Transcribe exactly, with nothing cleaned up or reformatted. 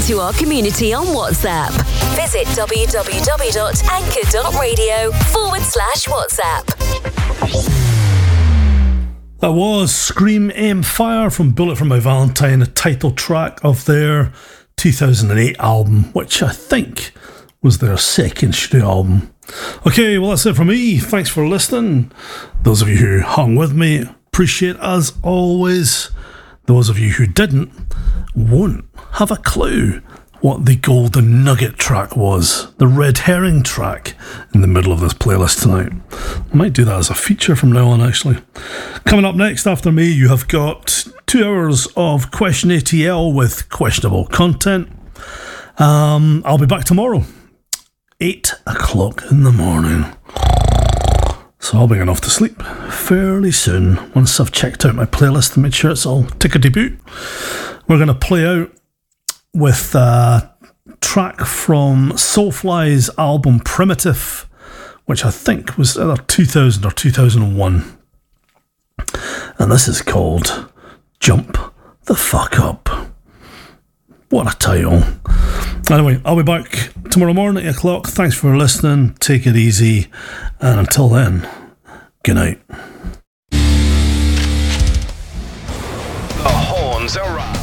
to our community on WhatsApp. Visit www.anchor.radio forward slash WhatsApp. That was Scream Aim Fire from Bullet for My Valentine, the title track of their two thousand eight album, which I think was their second studio album. Okay, well that's it from me. Thanks for listening. Those of you who hung with me, appreciate as always. Those of you who didn't won't have a clue what the golden nugget track was, the red herring track in the middle of this playlist tonight. I might do that as a feature from now on, actually. Coming up next after me, you have got two hours of Question A T L with questionable content. Um, I'll be back tomorrow, eight o'clock in the morning. So I'll be going off to sleep fairly soon once I've checked out my playlist and made sure it's all tickety-boot. We're going to play out with a track from Soulfly's album Primitive, which I think was either two thousand or two thousand one. And this is called Jump the Fuck Up. What a title. Anyway, I'll be back tomorrow morning at eight o'clock. Thanks for listening. Take it easy. And until then, good night. The horns are right.